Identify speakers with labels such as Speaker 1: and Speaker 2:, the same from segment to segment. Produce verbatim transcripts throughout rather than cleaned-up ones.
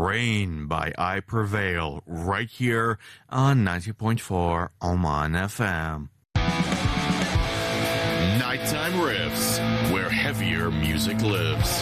Speaker 1: Rain by I Prevail, right here on ninety point four Oman F M. Nighttime Riffs, where heavier music lives.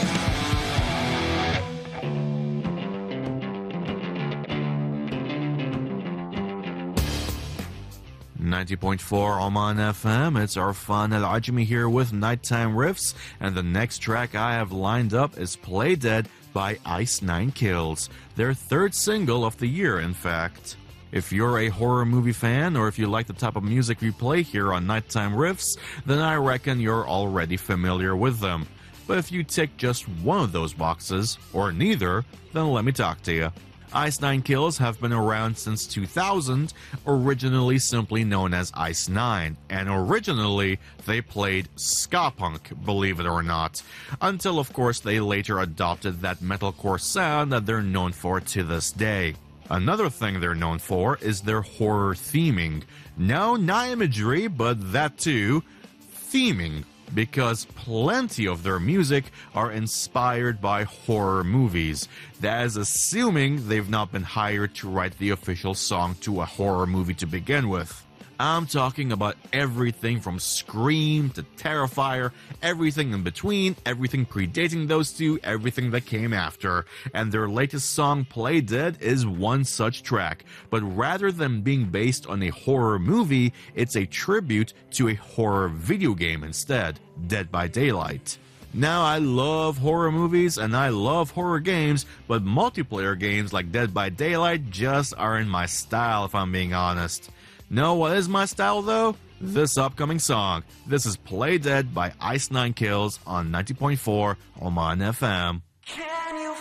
Speaker 1: ninety point four Oman F M, it's Arfan Al-Ajmi here with Nighttime Riffs, and the next track I have lined up is Play Dead by Ice Nine Kills, their third single of the year, in fact. If you're a horror movie fan, or if you like the type of music we play here on Nighttime Riffs, then I reckon you're already familiar with them. But if you tick just one of those boxes, or neither, then let me talk to you. Ice Nine Kills have been around since two thousand, originally simply known as Ice Nine, and originally they played ska punk, believe it or not, until of course they later adopted that metalcore sound that they're known for to this day. Another thing they're known for is their horror theming. No, not imagery, but that too, theming. Because plenty of their music are inspired by horror movies. That is assuming they've not been hired to write the official song to a horror movie to begin with. I'm talking about everything from Scream to Terrifier, everything in between, everything predating those two, everything that came after. And their latest song, Play Dead, is one such track. But rather than being based on a horror movie, it's a tribute to a horror video game instead, Dead by Daylight. Now, I love horror movies and I love horror games, but multiplayer games like Dead by Daylight just aren't my style, if I'm being honest. Know what is my style, though? This upcoming song. This is Play Dead by Ice Nine Kills on ninety point four Oman F M.